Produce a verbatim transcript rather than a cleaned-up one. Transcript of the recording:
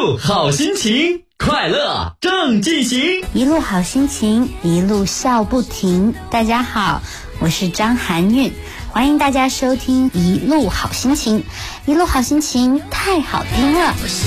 路好心情，快乐正进行。 一路好心情，一路笑不停。大家好，我是张含韵，欢迎大家收听一路好心情。一路好心情太好听了。